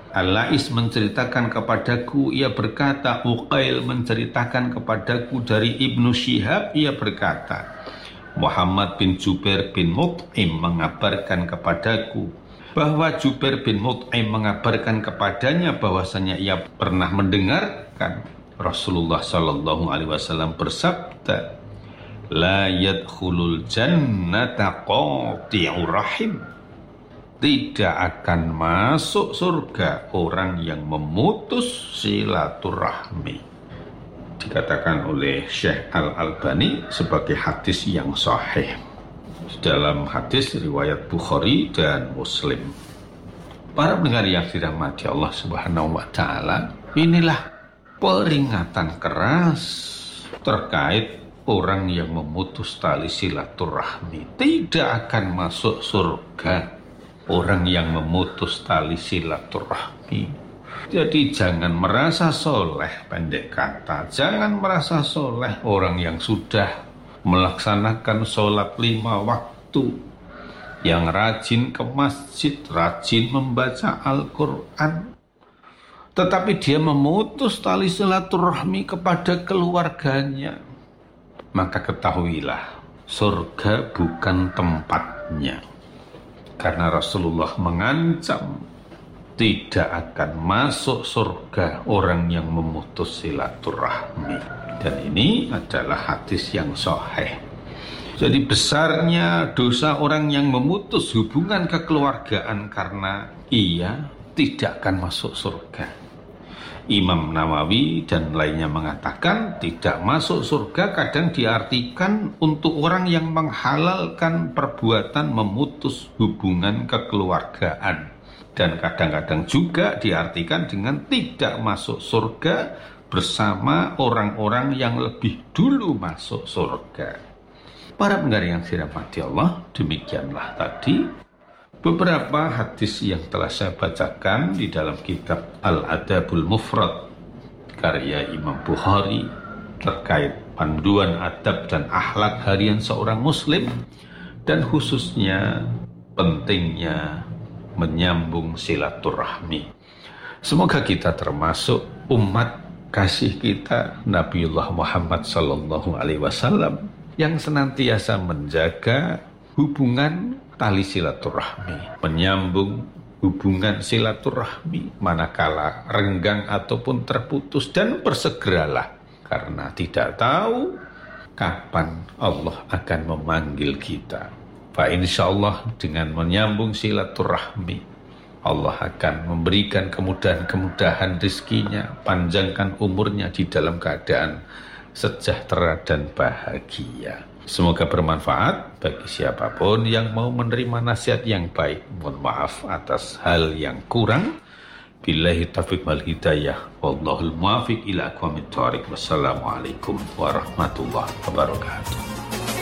Al-Lais menceritakan kepadaku, ia berkata, Uqail menceritakan kepadaku dari Ibnu Syihab, ia berkata, Muhammad bin Jubair bin Mut'im mengabarkan kepadaku bahwa Jubair bin Mut'im mengabarkan kepadanya bahwasanya ia pernah mendengarkan Rasulullah sallallahu alaihi wasallam bersabda, La yadkhulul jannata qati'ur rahim. Tidak akan masuk surga orang yang memutus silaturahmi. Dikatakan oleh Syekh Al-Albani sebagai hadis yang sahih. Dalam hadis riwayat Bukhari dan Muslim. Para pendengar yang dirahmati Allah Subhanahu wa taala, inilah peringatan keras terkait orang yang memutus tali silaturahmi. Tidak akan masuk surga orang yang memutus tali silaturahmi. Jadi jangan merasa soleh, pendek kata. Jangan merasa soleh orang yang sudah melaksanakan sholat 5 waktu, yang rajin ke masjid, rajin membaca Al-Quran, tetapi dia memutus tali silaturahmi kepada keluarganya. Maka ketahuilah, surga bukan tempatnya. Karena Rasulullah mengancam tidak akan masuk surga orang yang memutus silaturahmi. Dan ini adalah hadis yang sahih. Jadi besarnya dosa orang yang memutus hubungan kekeluargaan karena ia tidak akan masuk surga. Imam Nawawi dan lainnya mengatakan tidak masuk surga kadang diartikan untuk orang yang menghalalkan perbuatan memutus hubungan kekeluargaan. Dan kadang-kadang juga diartikan dengan tidak masuk surga bersama orang-orang yang lebih dulu masuk surga. Para pendengar yang dirahmati Allah, demikianlah tadi beberapa hadis yang telah saya bacakan di dalam kitab Al-Adabul Mufrad karya Imam Bukhari terkait panduan adab dan akhlak harian seorang muslim dan khususnya pentingnya menyambung silaturahmi. Semoga kita termasuk umat kasih kita Nabiullah Muhammad sallallahu alaihi wasallam yang senantiasa menjaga hubungan tali silaturahmi, menyambung hubungan silaturahmi manakala renggang ataupun terputus, dan bersegeralah karena tidak tahu kapan Allah akan memanggil kita. Fa insyaallah dengan menyambung silaturahmi Allah akan memberikan kemudahan-kemudahan rezekinya, panjangkan umurnya di dalam keadaan sejahtera dan bahagia. Semoga bermanfaat bagi siapapun yang mau menerima nasihat yang baik. Mohon maaf atas hal yang kurang. Billahi taufiq wal hidayah. Wallahul muwaffiq ila aqwamit thoriq. Wassalamualaikum warahmatullahi wabarakatuh.